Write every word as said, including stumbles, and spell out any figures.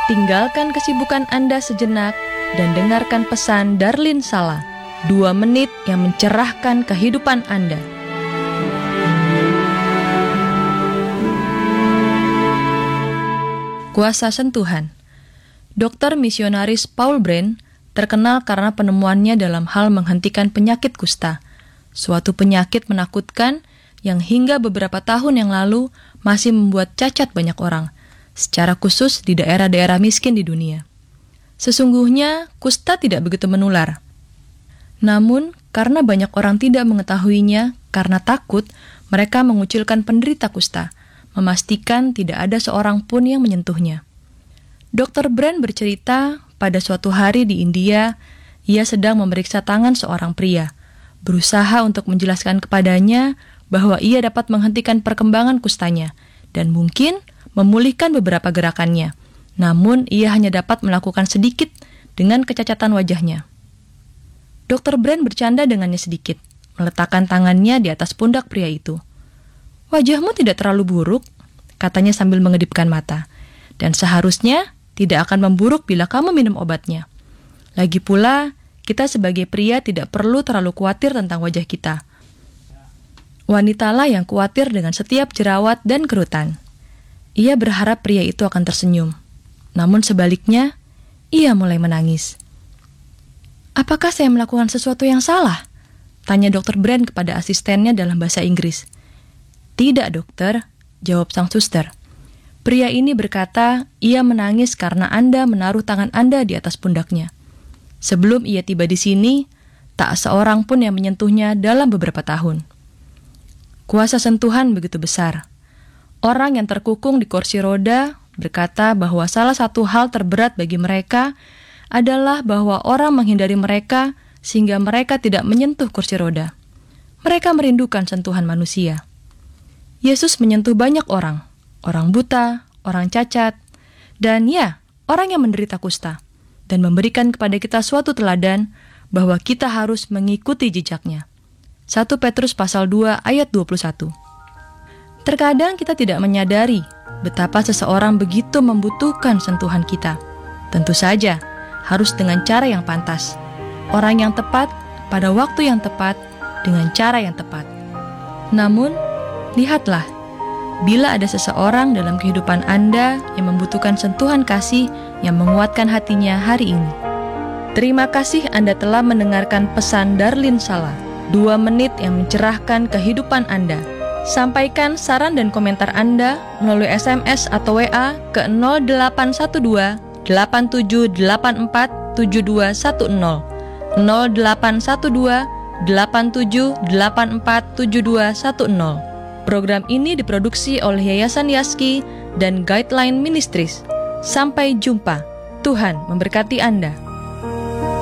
tinggalkan kesibukan Anda sejenak dan dengarkan pesan Darlin Sala, dua menit yang mencerahkan kehidupan Anda. Kuasa sentuhan. Dokter misionaris Paul Brand terkenal karena penemuannya dalam hal menghentikan penyakit kusta, suatu penyakit menakutkan yang hingga beberapa tahun yang lalu masih membuat cacat banyak orang, secara khusus di daerah-daerah miskin di dunia. Sesungguhnya, kusta tidak begitu menular. Namun, karena banyak orang tidak mengetahuinya, karena takut, mereka mengucilkan penderita kusta, memastikan tidak ada seorang pun yang menyentuhnya. dokter Brand bercerita, pada suatu hari di India, ia sedang memeriksa tangan seorang pria, berusaha untuk menjelaskan kepadanya bahwa ia dapat menghentikan perkembangan kustanya, dan mungkin memulihkan beberapa gerakannya. Namun, ia hanya dapat melakukan sedikit dengan kecacatan wajahnya. dokter Brand bercanda dengannya sedikit, meletakkan tangannya di atas pundak pria itu. "Wajahmu tidak terlalu buruk," katanya sambil mengedipkan mata. "Dan seharusnya tidak akan memburuk bila kamu minum obatnya. Lagi pula, kita sebagai pria tidak perlu terlalu khawatir tentang wajah kita. Wanitalah yang khawatir dengan setiap jerawat dan kerutan." Ia berharap pria itu akan tersenyum. Namun sebaliknya, ia mulai menangis. "Apakah saya melakukan sesuatu yang salah?" tanya dokter Brand kepada asistennya dalam bahasa Inggris. "Tidak, dokter," jawab sang suster. Pria ini berkata, ia menangis karena Anda menaruh tangan Anda di atas pundaknya. Sebelum ia tiba di sini, tak seorang pun yang menyentuhnya dalam beberapa tahun. Kuasa sentuhan begitu besar. Orang yang terkukung di kursi roda berkata bahwa salah satu hal terberat bagi mereka adalah bahwa orang menghindari mereka sehingga mereka tidak menyentuh kursi roda. Mereka merindukan sentuhan manusia. Yesus menyentuh banyak orang, orang buta, orang cacat, dan ya, orang yang menderita kusta, dan memberikan kepada kita suatu teladan bahwa kita harus mengikuti jejaknya. satu Petrus pasal dua ayat dua puluh satu. Terkadang kita tidak menyadari betapa seseorang begitu membutuhkan sentuhan kita. Tentu saja, harus dengan cara yang pantas. Orang yang tepat, pada waktu yang tepat, dengan cara yang tepat. Namun, lihatlah, bila ada seseorang dalam kehidupan Anda yang membutuhkan sentuhan kasih yang menguatkan hatinya hari ini. Terima kasih Anda telah mendengarkan pesan Darlin Sala, dua menit yang mencerahkan kehidupan Anda. Sampaikan saran dan komentar Anda melalui S M S atau W A ke nol delapan satu dua delapan tujuh delapan empat tujuh dua satu nol nol delapan satu dua delapan tujuh delapan empat tujuh dua satu nol. Program ini diproduksi oleh Yayasan Yaski dan Guideline Ministries. Sampai jumpa. Tuhan memberkati Anda.